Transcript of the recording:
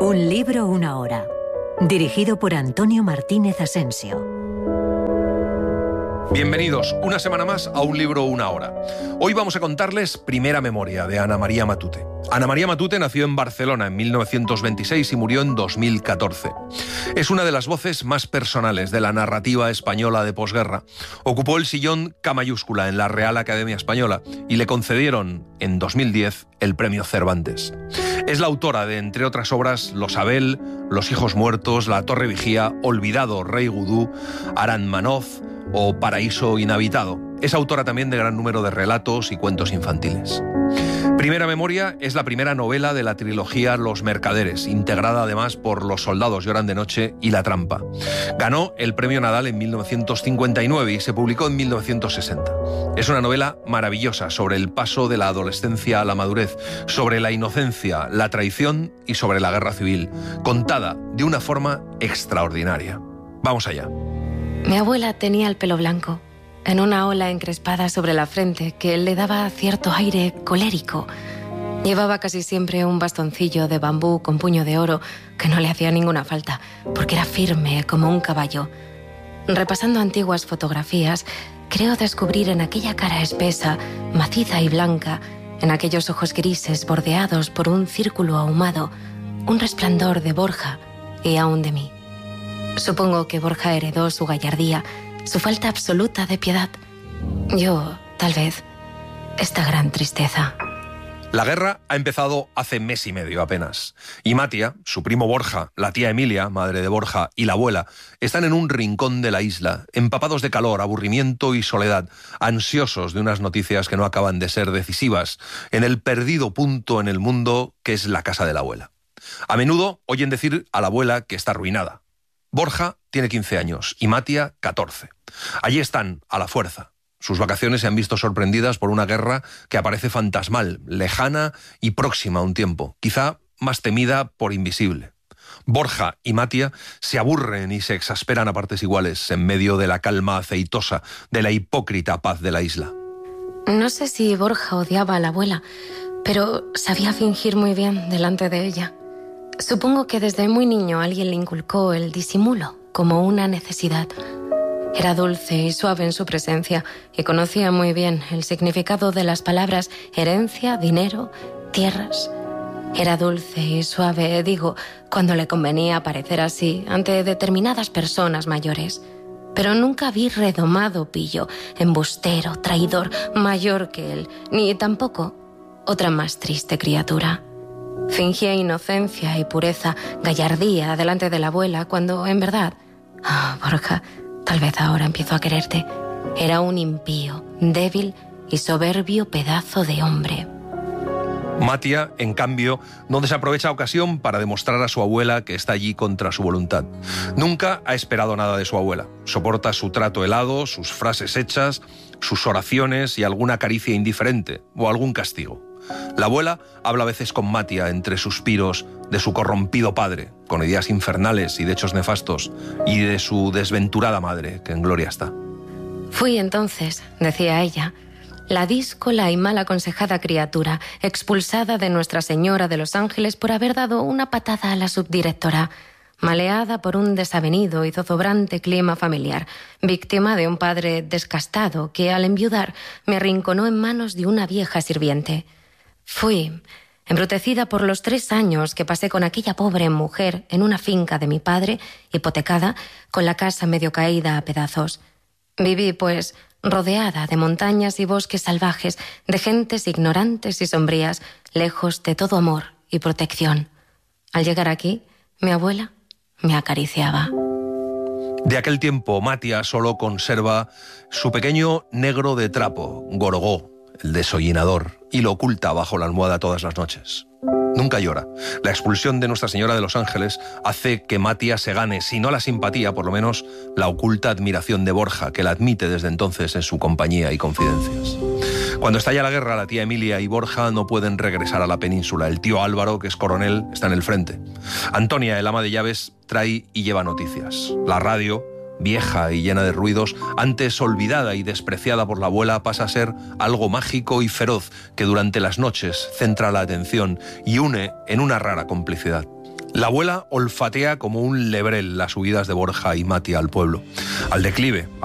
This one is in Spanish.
Un libro, una hora. Dirigido por Antonio Martínez Asensio. Bienvenidos una semana más a Un libro, una hora. Hoy vamos a contarles Primera memoria de Ana María Matute. Ana María Matute nació en Barcelona en 1926 y murió en 2014. Es una de las voces más personales de la narrativa española de posguerra. Ocupó el sillón K mayúscula en la Real Academia Española y le concedieron en 2010 el Premio Cervantes. Es la autora de, entre otras obras, Los Abel, Los hijos muertos, La Torre Vigía, Olvidado Rey Gudú, Aranmanov o Paraíso inhabitado. Es autora también de gran número de relatos y cuentos infantiles. Primera memoria es la primera novela de la trilogía Los Mercaderes, integrada además por Los soldados lloran de noche y La trampa. Ganó el Premio Nadal en 1959 y se publicó en 1960. Es una novela maravillosa sobre el paso de la adolescencia a la madurez, sobre la inocencia, la traición y sobre la guerra civil, contada de una forma extraordinaria. Vamos allá. Mi abuela tenía el pelo blanco, en una ola encrespada sobre la frente que le daba cierto aire colérico. Llevaba casi siempre un bastoncillo de bambú con puño de oro que no le hacía ninguna falta, porque era firme como un caballo. Repasando antiguas fotografías, creo descubrir en aquella cara espesa, maciza y blanca, en aquellos ojos grises bordeados por un círculo ahumado, un resplandor de Borja y aún de mí. Supongo que Borja heredó su gallardía, su falta absoluta de piedad. Yo, tal vez, esta gran tristeza. La guerra ha empezado hace mes y medio apenas. Y Matia, su primo Borja, la tía Emilia, madre de Borja, y la abuela, están en un rincón de la isla, empapados de calor, aburrimiento y soledad, ansiosos de unas noticias que no acaban de ser decisivas, en el perdido punto en el mundo que es la casa de la abuela. A menudo oyen decir a la abuela que está arruinada. Borja tiene 15 años y Matia 14. Allí están, a la fuerza. Sus vacaciones se han visto sorprendidas por una guerra que aparece fantasmal, lejana y próxima a un tiempo, quizá más temida por invisible. Borja y Matia se aburren y se exasperan a partes iguales en medio de la calma aceitosa, de la hipócrita paz de la isla. No sé si Borja odiaba a la abuela, pero sabía fingir muy bien delante de ella. Supongo que desde muy niño alguien le inculcó el disimulo como una necesidad. Era dulce y suave en su presencia y conocía muy bien el significado de las palabras herencia, dinero, tierras. Era dulce y suave, digo, cuando le convenía parecer así ante determinadas personas mayores. Pero nunca vi redomado pillo, embustero, traidor, mayor que él, ni tampoco otra más triste criatura. Fingía inocencia y pureza, gallardía delante de la abuela, cuando, en verdad, Borja, tal vez ahora empiezo a quererte, era un impío, débil y soberbio pedazo de hombre. Matia, en cambio, no desaprovecha ocasión para demostrar a su abuela que está allí contra su voluntad. Nunca ha esperado nada de su abuela. Soporta su trato helado, sus frases hechas, sus oraciones y alguna caricia indiferente o algún castigo. La abuela habla a veces con Matia entre suspiros de su corrompido padre, con ideas infernales y de hechos nefastos, y de su desventurada madre, que en gloria está. Fui entonces, decía ella, la díscola y mal aconsejada criatura, expulsada de Nuestra Señora de los Ángeles por haber dado una patada a la subdirectora, maleada por un desavenido y zozobrante clima familiar, víctima de un padre descastado que, al enviudar, me arrinconó en manos de una vieja sirviente. Fui embrutecida por los 3 años que pasé con aquella pobre mujer en una finca de mi padre, hipotecada, con la casa medio caída a pedazos. Viví, pues, rodeada de montañas y bosques salvajes, de gentes ignorantes y sombrías, lejos de todo amor y protección. Al llegar aquí, mi abuela me acariciaba. De aquel tiempo, Matia solo conserva su pequeño negro de trapo, Gorgó, el desollinador, y lo oculta bajo la almohada todas las noches. Nunca llora. La expulsión de Nuestra Señora de los Ángeles hace que Matia se gane, si no la simpatía, por lo menos la oculta admiración de Borja, que la admite desde entonces en su compañía y confidencias. Cuando estalla la guerra, la tía Emilia y Borja no pueden regresar a la península. El tío Álvaro, que es coronel, está en el frente. Antonia, el ama de llaves, trae y lleva noticias. La radio, vieja y llena de ruidos, antes olvidada y despreciada por la abuela, pasa a ser algo mágico y feroz que durante las noches centra la atención y une en una rara complicidad. La abuela olfatea como un lebrel las huidas de Borja y Mati al pueblo, al declive,